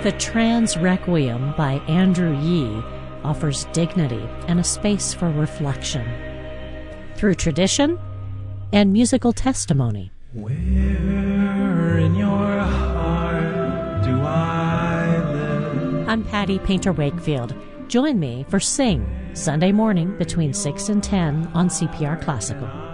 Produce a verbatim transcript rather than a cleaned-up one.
The Trans Requiem by Andrew Yee offers dignity and a space for reflection through tradition and musical testimony. Where in your heart do I live? I'm Patty Painter Wakefield. Join me for Sing, Sunday morning between six and ten on C P R Classical.